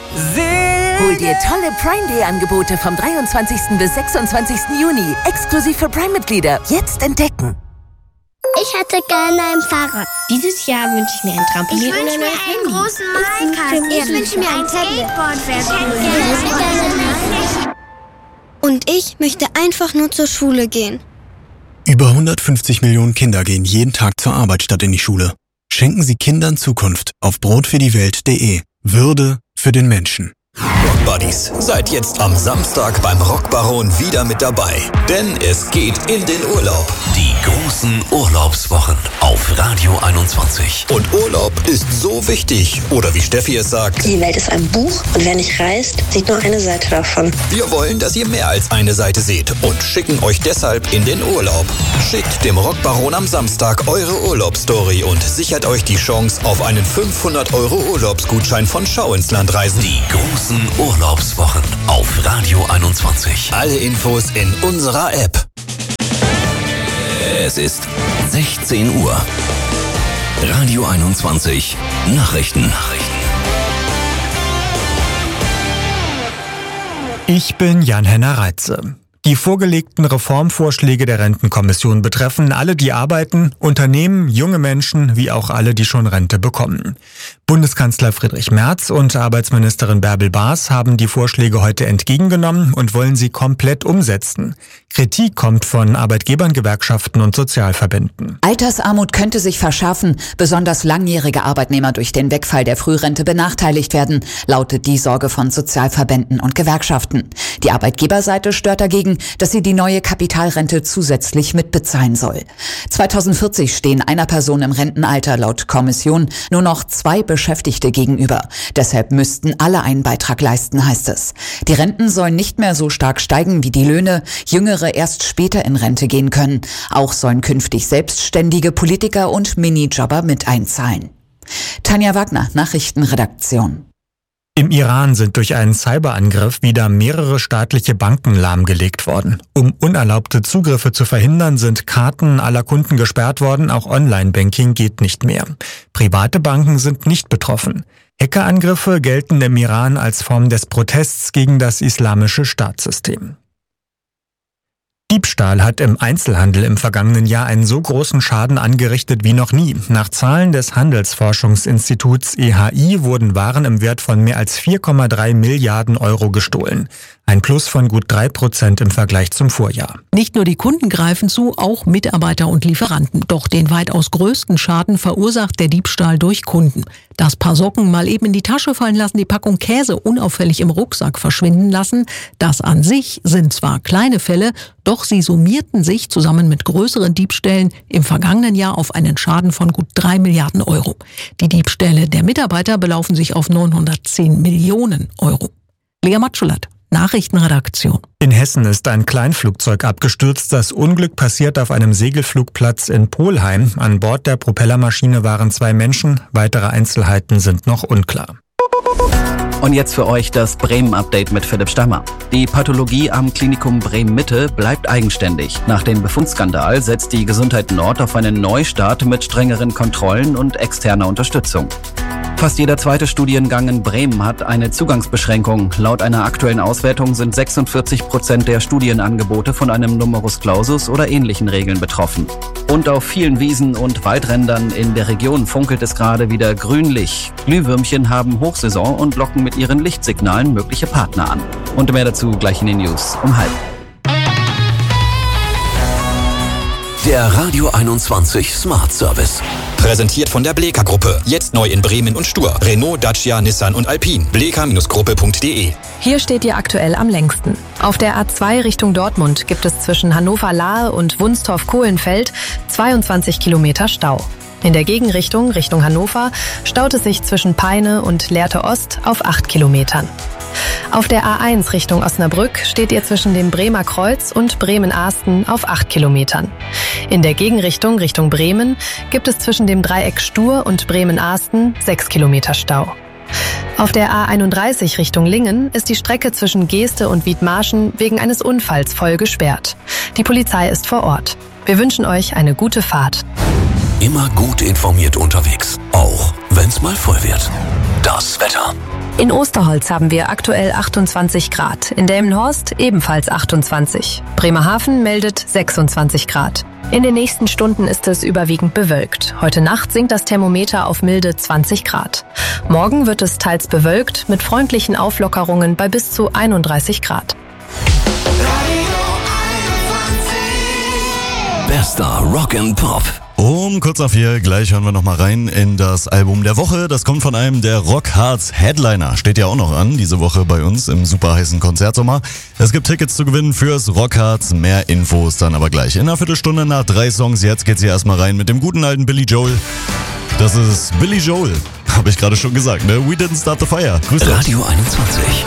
Hol dir tolle Prime Day Angebote vom 23. bis 26. Juni. Exklusiv für Prime-Mitglieder. Jetzt entdecken. Ich hätte gerne ein Fahrrad. Dieses Jahr wünsche ich mir ein Trampolin. Ich wünsche mir einen großen Minecraft. Ich wünsche mir ein Skateboard. Und ich möchte einfach nur zur Schule gehen. Über 150 Millionen Kinder gehen jeden Tag zur Arbeit statt in die Schule. Schenken Sie Kindern Zukunft auf brotfürdiewelt.de. Würde für den Menschen. Rock Buddies, seid jetzt am Samstag beim Rockbaron wieder mit dabei. Denn es geht in den Urlaub. Die großen Urlaubswochen auf Radio 21. Und Urlaub ist so wichtig. Oder wie Steffi es sagt: Die Welt ist ein Buch und wer nicht reist, sieht nur eine Seite davon. Wir wollen, dass ihr mehr als eine Seite seht und schicken euch deshalb in den Urlaub. Schickt dem Rockbaron am Samstag eure Urlaubsstory und sichert euch die Chance auf einen 500 € Urlaubsgutschein von Schau ins Land Reisen. Die großen Urlaubswochen auf Radio 21. Alle Infos in unserer App. Es ist 16 Uhr. Radio 21 Nachrichten. Ich bin Jan-Henner Reitze. Die vorgelegten Reformvorschläge der Rentenkommission betreffen alle, die arbeiten, Unternehmen, junge Menschen, wie auch alle, die schon Rente bekommen. Bundeskanzler Friedrich Merz und Arbeitsministerin Bärbel Baas haben die Vorschläge heute entgegengenommen und wollen sie komplett umsetzen. Kritik kommt von Arbeitgebern, Gewerkschaften und Sozialverbänden. Altersarmut könnte sich verschärfen, besonders langjährige Arbeitnehmer durch den Wegfall der Frührente benachteiligt werden, lautet die Sorge von Sozialverbänden und Gewerkschaften. Die Arbeitgeberseite stört dagegen, dass sie die neue Kapitalrente zusätzlich mitbezahlen soll. 2040 stehen einer Person im Rentenalter laut Kommission nur noch 2 Beschäftigte gegenüber. Deshalb müssten alle einen Beitrag leisten, heißt es. Die Renten sollen nicht mehr so stark steigen wie die Löhne, Jüngere erst später in Rente gehen können. Auch sollen künftig Selbstständige, Politiker und Minijobber mit einzahlen. Tanja Wagner, Nachrichtenredaktion. Im Iran sind durch einen Cyberangriff wieder mehrere staatliche Banken lahmgelegt worden. Um unerlaubte Zugriffe zu verhindern, sind Karten aller Kunden gesperrt worden, auch Online-Banking geht nicht mehr. Private Banken sind nicht betroffen. Hackerangriffe gelten im Iran als Form des Protests gegen das islamische Staatssystem. Diebstahl hat im Einzelhandel im vergangenen Jahr einen so großen Schaden angerichtet wie noch nie. Nach Zahlen des Handelsforschungsinstituts EHI wurden Waren im Wert von mehr als 4,3 Milliarden € gestohlen. Ein Plus von gut 3% im Vergleich zum Vorjahr. Nicht nur die Kunden greifen zu, auch Mitarbeiter und Lieferanten. Doch den weitaus größten Schaden verursacht der Diebstahl durch Kunden. Das Paar Socken mal eben in die Tasche fallen lassen, die Packung Käse unauffällig im Rucksack verschwinden lassen. Das an sich sind zwar kleine Fälle, doch sie summierten sich zusammen mit größeren Diebstählen im vergangenen Jahr auf einen Schaden von gut 3 Milliarden €. Die Diebstähle der Mitarbeiter belaufen sich auf 910 Millionen €. Lea Matschulat, Nachrichtenredaktion. In Hessen ist ein Kleinflugzeug abgestürzt. Das Unglück passiert auf einem Segelflugplatz in Polheim. An Bord der Propellermaschine waren 2 Menschen. Weitere Einzelheiten sind noch unklar. Und jetzt für euch das Bremen-Update mit Philipp Stammer. Die Pathologie am Klinikum Bremen-Mitte bleibt eigenständig. Nach dem Befundskandal setzt die Gesundheit Nord auf einen Neustart mit strengeren Kontrollen und externer Unterstützung. Fast jeder zweite Studiengang in Bremen hat eine Zugangsbeschränkung. Laut einer aktuellen Auswertung sind 46% der Studienangebote von einem Numerus Clausus oder ähnlichen Regeln betroffen. Und auf vielen Wiesen und Waldrändern in der Region funkelt es gerade wieder grünlich. Glühwürmchen haben Hochsaison und locken mit ihren Lichtsignalen mögliche Partner an. Und mehr dazu gleich in den News um 12:30. Der Radio 21 Smart Service. Präsentiert von der Bleeker Gruppe. Jetzt neu in Bremen und Stur. Renault, Dacia, Nissan und Alpine. bleeker-gruppe.de. Hier steht ihr aktuell am längsten. Auf der A2 Richtung Dortmund gibt es zwischen Hannover-Lahe und Wunstorf-Kohlenfeld 22 Kilometer Stau. In der Gegenrichtung, Richtung Hannover, staut es sich zwischen Peine und Lehrte Ost auf 8 Kilometern. Auf der A1 Richtung Osnabrück steht ihr zwischen dem Bremer Kreuz und Bremen-Ahsten auf 8 Kilometern. In der Gegenrichtung Richtung Bremen gibt es zwischen dem Dreieck Stur und Bremen-Ahsten 6 Kilometer Stau. Auf der A31 Richtung Lingen ist die Strecke zwischen Geeste und Wiedmarschen wegen eines Unfalls voll gesperrt. Die Polizei ist vor Ort. Wir wünschen euch eine gute Fahrt. Immer gut informiert unterwegs, auch wenn's mal voll wird. Das Wetter. In Osterholz haben wir aktuell 28 Grad, in Delmenhorst ebenfalls 28. Bremerhaven meldet 26 Grad. In den nächsten Stunden ist es überwiegend bewölkt. Heute Nacht sinkt das Thermometer auf milde 20 Grad. Morgen wird es teils bewölkt mit freundlichen Auflockerungen bei bis zu 31 Grad. Bester Rock and Pop. Um kurz nach 4, gleich hören wir nochmal rein in das Album der Woche. Das kommt von einem der Rockharz Headliner. Steht ja auch noch an, diese Woche bei uns im super heißen Konzertsommer. Es gibt Tickets zu gewinnen fürs Rockharz. Mehr Infos dann aber gleich in einer Viertelstunde nach 3 Songs. Jetzt geht's hier erstmal rein mit dem guten alten Billy Joel. Das ist Billy Joel, habe ich gerade schon gesagt, ne? We didn't start the fire. Grüß euch. Radio 21.